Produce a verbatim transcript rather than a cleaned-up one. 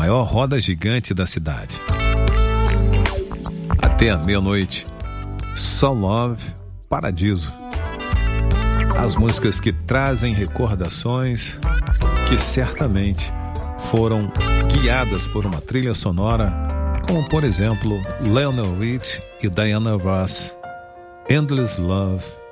maior roda gigante da cidade. Até a meia-noite, só Love, Paradiso. As músicas que trazem recordações que certamente foram guiadas por uma trilha sonora, como por exemplo Lionel Rich e Diana Ross, Endless Love